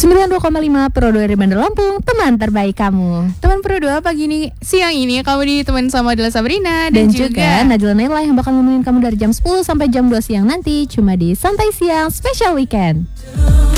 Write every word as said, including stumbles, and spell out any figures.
sembilan puluh dua koma lima Pro dua dari Bandar Lampung, teman terbaik kamu. Teman Pro dua pagi ini, siang ini kamu ditemenin sama Dela Sabrina dan, dan juga, juga Najla Naila yang bakal nemenin kamu dari jam sepuluh sampai jam dua siang nanti, cuma di Santai Siang Special Weekend.